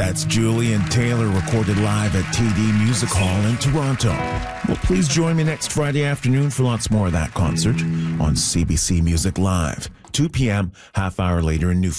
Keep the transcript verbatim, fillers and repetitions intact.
That's Julian Taylor, recorded live at T D Music Hall in Toronto. Well, please join me next Friday afternoon for lots more of that concert on C B C Music Live, two p.m., half hour later in Newfoundland.